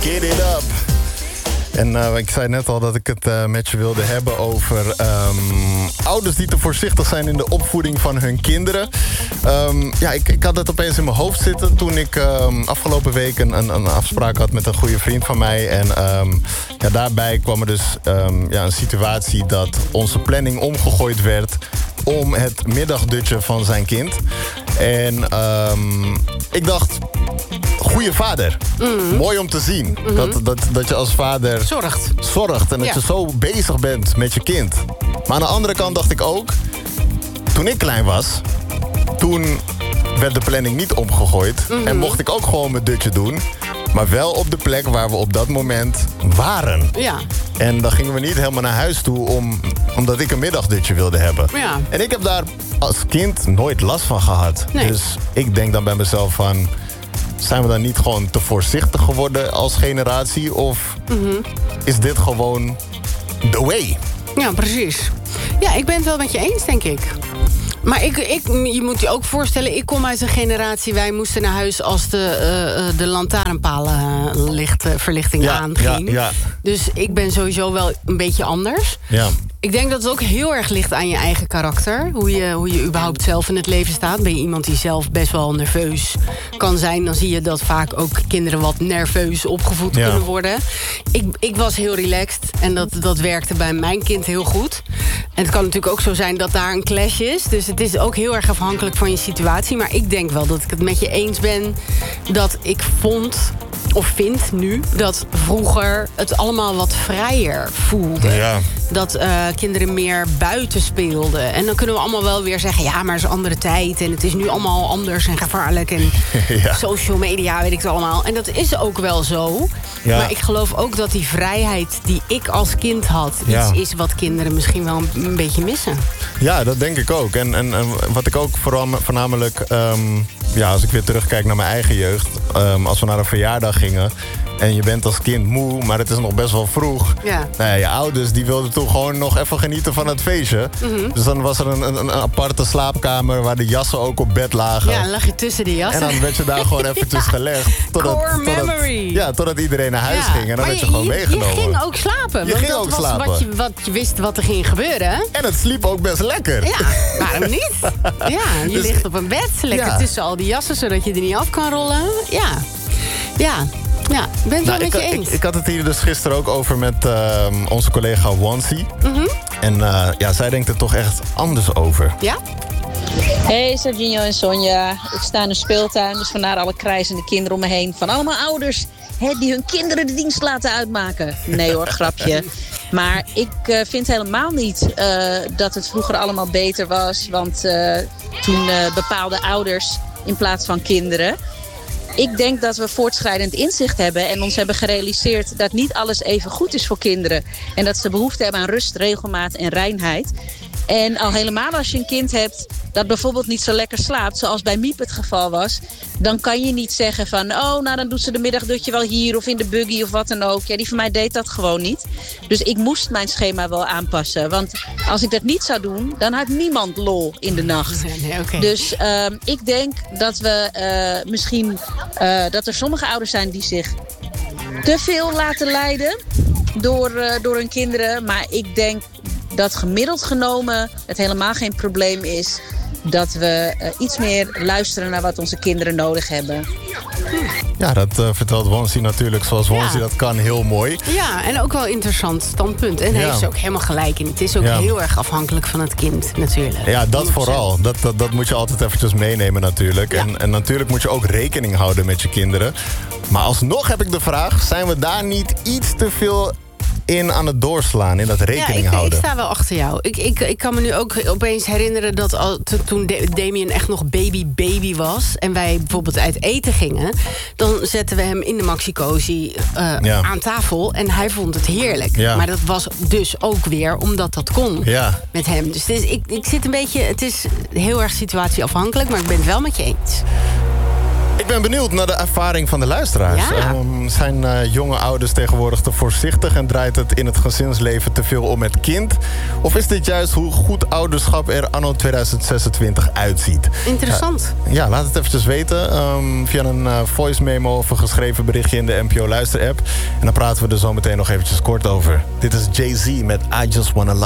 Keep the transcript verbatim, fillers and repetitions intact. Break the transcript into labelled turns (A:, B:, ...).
A: Get it up. En uh, ik zei net al dat ik het uh, met je wilde hebben over um, ouders die te voorzichtig zijn in de opvoeding van hun kinderen. Um, ja, ik, ik had het opeens in mijn hoofd zitten toen ik um, afgelopen week een, een, een afspraak had met een goede vriend van mij. En um, ja, daarbij kwam er dus um, ja, een situatie dat onze planning omgegooid werd om het middagdutje van zijn kind. En um, ik dacht, goeie vader. Mm-hmm. Mooi om te zien. Mm-hmm. dat, dat, dat je als vader
B: zorgt.
A: zorgt en dat ja. je zo bezig bent met je kind. Maar aan de andere kant dacht ik ook, toen ik klein was, toen werd de planning niet omgegooid. Mm-hmm. En mocht ik ook gewoon mijn dutje doen. Maar wel op de plek waar we op dat moment waren.
B: Ja.
A: En dan gingen we niet helemaal naar huis toe om, omdat ik een middagdutje wilde hebben.
B: Ja.
A: En ik heb daar als kind nooit last van gehad.
B: Nee.
A: Dus ik denk dan bij mezelf van, zijn we dan niet gewoon te voorzichtig geworden als generatie? Of mm-hmm. is dit gewoon the way?
B: Ja, precies. Ja, ik ben het wel met je eens, denk ik. Maar ik, ik, je moet je ook voorstellen, ik kom uit een generatie, wij moesten naar huis als de, uh, de lantaarnpalenverlichting
A: ja,
B: aanging.
A: Ja, ja.
B: Dus ik ben sowieso wel een beetje anders.
A: Ja.
B: Ik denk dat het ook heel erg ligt aan je eigen karakter. Hoe je, hoe je überhaupt zelf in het leven staat. Ben je iemand die zelf best wel nerveus kan zijn, dan zie je dat vaak ook kinderen wat nerveus opgevoed ja. kunnen worden. Ik, ik was heel relaxed en dat, dat werkte bij mijn kind heel goed. En het kan natuurlijk ook zo zijn dat daar een clash is. Dus het is ook heel erg afhankelijk van je situatie. Maar ik denk wel dat ik het met je eens ben dat ik vond, of vind nu, dat vroeger het allemaal wat vrijer voelde.
A: Ja.
B: Dat uh, kinderen meer buiten speelden. En dan kunnen we allemaal wel weer zeggen, ja, maar het is een andere tijd en het is nu allemaal anders en gevaarlijk en ja. social media, weet ik het allemaal. En dat is ook wel zo. Ja. Maar ik geloof ook dat die vrijheid die ik als kind had,
A: ja.
B: iets is wat kinderen misschien wel een beetje missen.
A: Ja, dat denk ik ook. En, en, en wat ik ook vooral voornamelijk, um, ja, als ik weer terugkijk naar mijn eigen jeugd, um, als we naar een verjaardag gingen en je bent als kind moe, maar het is nog best wel vroeg.
B: Ja.
A: Nou ja, je ouders die wilden toen gewoon nog even genieten van het feestje. Mm-hmm. Dus dan was er een, een, een aparte slaapkamer waar de jassen ook op bed lagen.
B: Ja, dan lag je tussen de jassen.
A: En dan werd je daar gewoon eventjes ja. gelegd. Totdat,
B: Core
A: totdat,
B: memory.
A: Ja, totdat iedereen naar huis ja. ging. En dan
B: maar
A: werd je,
B: je
A: gewoon
B: je,
A: meegenomen.
B: Je ging ook slapen.
A: Je
B: want
A: ging
B: dat
A: ook
B: was
A: slapen.
B: Wat je, wat je wist wat er ging gebeuren.
A: En het sliep ook best lekker.
B: Ja, waarom niet? Ja, je dus, ligt op een bed. Lekker ja. tussen al die jassen, zodat je er niet af kan rollen. Ja, ja. Ja, ik ben het wel
A: nou,
B: met
A: ik,
B: je eens.
A: Ik, ik had het hier dus gisteren ook over met uh, onze collega Wansi. Mm-hmm. En uh, ja, zij denkt er toch echt anders over.
B: Ja?
C: Hey, Serginho en Sonja. Ik sta in een speeltuin, dus vandaar alle krijzende kinderen om me heen. Van allemaal ouders hè, die hun kinderen de dienst laten uitmaken. Nee hoor, grapje. Maar ik uh, vind helemaal niet uh, dat het vroeger allemaal beter was. Want uh, toen uh, bepaalden ouders in plaats van kinderen. Ik denk dat we voortschrijdend inzicht hebben en ons hebben gerealiseerd dat niet alles even goed is voor kinderen. En dat ze behoefte hebben aan rust, regelmaat en reinheid. En al helemaal als je een kind hebt dat bijvoorbeeld niet zo lekker slaapt, zoals bij Miep het geval was, dan kan je niet zeggen van, oh, nou dan doet ze de middagdutje wel hier of in de buggy of wat dan ook. Ja, die van mij deed dat gewoon niet. Dus ik moest mijn schema wel aanpassen. Want als ik dat niet zou doen, dan had niemand lol in de nacht.
B: Nee, okay.
C: Dus uh, ik denk dat we uh, misschien, uh, dat er sommige ouders zijn die zich te veel laten leiden door, uh, door hun kinderen. Maar ik denk dat gemiddeld genomen het helemaal geen probleem is dat we uh, iets meer luisteren naar wat onze kinderen nodig hebben.
A: Ja, dat uh, vertelt Wansi natuurlijk zoals Wansi ja. dat kan heel mooi.
B: Ja, en ook wel een interessant standpunt. En daar ja. heeft ze ook helemaal gelijk in. Het is ook ja. heel erg afhankelijk van het kind natuurlijk.
A: Ja, dat vooral. Dat, dat, dat moet je altijd eventjes meenemen natuurlijk. Ja. En, en natuurlijk moet je ook rekening houden met je kinderen. Maar alsnog heb ik de vraag, zijn we daar niet iets te veel in aan het doorslaan, in dat rekening
B: ja, ik,
A: houden?
B: ik sta wel achter jou. Ik, ik, ik kan me nu ook opeens herinneren dat al, toen Damien echt nog baby baby was en wij bijvoorbeeld uit eten gingen, dan zetten we hem in de Maxi-Cosi uh, ja. aan tafel en hij vond het heerlijk. Ja. Maar dat was dus ook weer omdat dat kon
A: ja.
B: met hem. Dus het is, ik, ik zit een beetje, het is heel erg situatieafhankelijk, maar ik ben het wel met je eens.
A: Ik ben benieuwd naar de ervaring van de luisteraars.
B: Ja.
A: Um, zijn uh, jonge ouders tegenwoordig te voorzichtig en draait het in het gezinsleven te veel om het kind? Of is dit juist hoe goed ouderschap er anno tweeduizend zesentwintig uitziet?
B: Interessant.
A: Uh, ja, laat het eventjes weten. Um, via een uh, voice memo of een geschreven berichtje in de N P O Luister app. En dan praten we er zo meteen nog eventjes kort over. Dit is Jay-Z met I Just Wanna Love.